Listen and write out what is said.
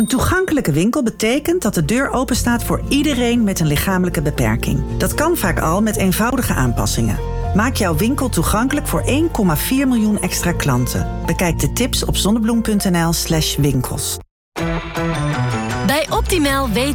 Een toegankelijke winkel betekent dat de deur openstaat voor iedereen met een lichamelijke beperking. Dat kan vaak al met eenvoudige aanpassingen. Maak jouw winkel toegankelijk voor 1,4 miljoen extra klanten. Bekijk de tips op zonnebloem.nl/winkels. Bij Optimal weten